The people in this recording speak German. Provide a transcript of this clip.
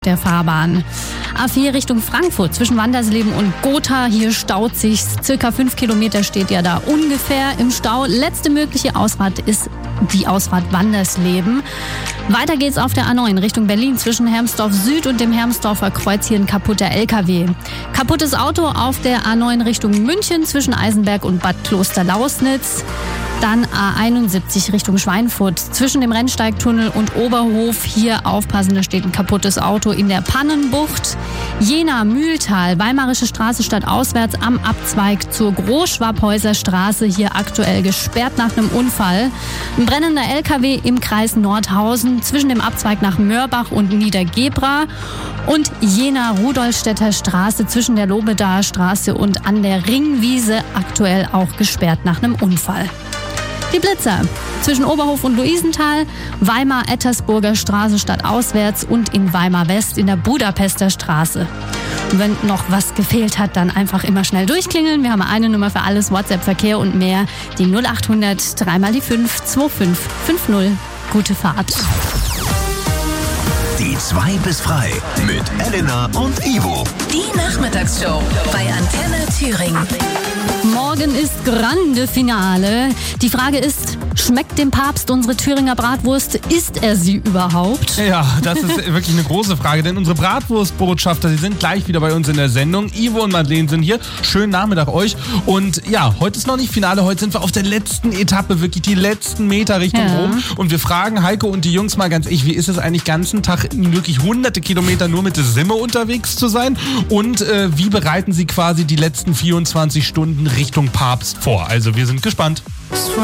der Fahrbahn. A4 Richtung Frankfurt zwischen Wandersleben und Gotha. Hier staut sich. Circa 5 Kilometer steht ja da ungefähr im Stau. Letzte mögliche Ausfahrt ist die Ausfahrt Wandersleben. Weiter geht's auf der A9 Richtung Berlin zwischen Hermsdorf Süd und dem Hermsdorfer Kreuz. Hier ein kaputter LKW. Kaputtes Auto auf der A9 Richtung München zwischen Eisenberg und Bad Klosterlausnitz. Dann A71 Richtung Schweinfurt zwischen dem Rennsteigtunnel und Oberhof. Hier aufpassen, da steht ein kaputtes Auto in der Pannenbucht. Jena-Mühltal, Weimarische Straße stadtauswärts am Abzweig zur Großschwabhäuser Straße. Hier aktuell gesperrt nach einem Unfall. Ein brennender LKW im Kreis Nordhausen zwischen dem Abzweig nach Mörbach und Niedergebra. Und Jena-Rudolstädter Straße zwischen der Lobedaer Straße und an der Ringwiese aktuell auch gesperrt nach einem Unfall. Die Blitzer zwischen Oberhof und Luisenthal, Weimar-Ettersburger Straße stadtauswärts und in Weimar West in der Budapester Straße. Und wenn noch was gefehlt hat, dann einfach immer schnell durchklingeln. Wir haben eine Nummer für alles, WhatsApp, Verkehr und mehr. Die 0800 3 mal die 5 2550. Gute Fahrt. Die 2 bis frei mit Elena und Ivo. Die Nachmittagsshow bei Antenne Thüringen. Morgen ist Grande Finale. Die Frage ist, schmeckt dem Papst unsere Thüringer Bratwurst? Isst er sie überhaupt? Ja, das ist wirklich eine große Frage, denn unsere Bratwurstbotschafter, die sind gleich wieder bei uns in der Sendung. Ivo und Madeleine sind hier. Schönen Nachmittag euch. Und ja, heute ist noch nicht Finale, heute sind wir auf der letzten Etappe, wirklich die letzten Meter Richtung Rom. Und wir fragen Heiko und die Jungs mal ganz ehrlich, wie ist es eigentlich, ganzen Tag wirklich hunderte Kilometer nur mit der Simme unterwegs zu sein? Und wie bereiten sie quasi die letzten 24 Stunden Richtung Papst vor? Also wir sind gespannt.